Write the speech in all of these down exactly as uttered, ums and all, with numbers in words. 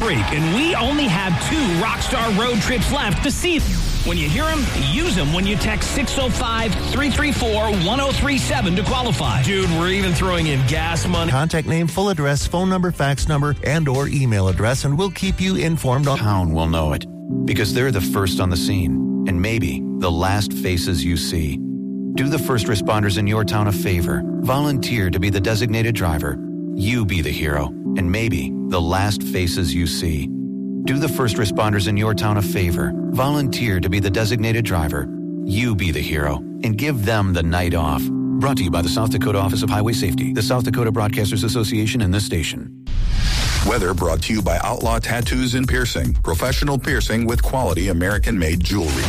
break, and we only have two Rockstar road trips left to see them. When you hear them, use them when you text six oh five, three three four, one oh three seven to qualify. Dude, we're even throwing in gas money. Contact name, full address, phone number, fax number, and or email address, and we'll keep you informed on... Town will know it, because they're the first on the scene, and maybe the last faces you see. Do the first responders in your town a favor. Volunteer to be the designated driver. You be the hero, and maybe the last faces you see. Do the first responders in your town a favor. Volunteer to be the designated driver. You be the hero, and give them the night off. Brought to you by the South Dakota Office of Highway Safety, the South Dakota Broadcasters Association, and this station. Weather brought to you by Outlaw Tattoos and Piercing. Professional piercing with quality American-made jewelry.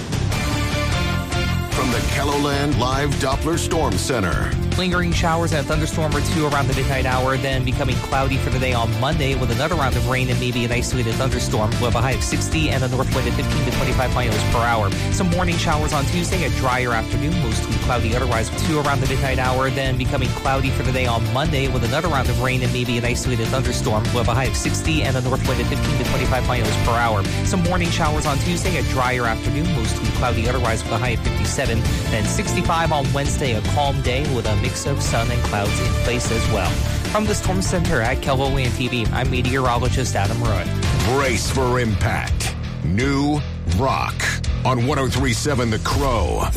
From the KELOLAND Live Doppler Storm Center. Lingering showers and a thunderstorm or two around the midnight hour, then becoming cloudy for the day on Monday with another round of rain and maybe an isolated thunderstorm. We'll have a high of sixty and a north wind of fifteen to twenty-five miles per hour. Some morning showers on Tuesday, a drier afternoon, mostly cloudy otherwise with two around the midnight hour, then becoming cloudy for the day on Monday with another round of rain and maybe an isolated thunderstorm. We'll have a high of sixty and a north wind of fifteen to twenty-five miles per hour. Some morning showers on Tuesday, a drier afternoon, mostly cloudy otherwise with a high of fifty-seven, then sixty-five on Wednesday, a calm day with a mix of sun and clouds in place as well. From the Storm Center at KELOLAND T V, I'm meteorologist Adam Roy. Brace for impact. New Rock on one oh three point seven The Crow.